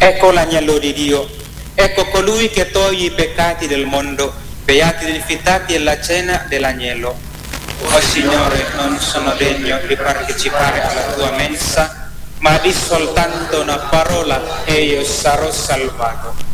Ecco l'agnello di Dio, ecco colui che toglie i peccati del mondo, beati ed invitati alla cena dell'agnello. O Signore, non sono degno di partecipare alla tua mensa, ma di soltanto una parola e io sarò salvato.